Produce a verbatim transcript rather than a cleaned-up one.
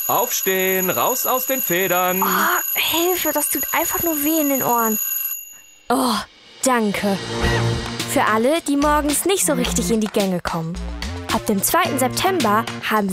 Aufstehen, raus aus den Federn. Oh, Hilfe, das tut einfach nur weh in den Ohren. Oh, danke. Für alle, die morgens nicht so richtig in die Gänge kommen. Ab dem zweiten September haben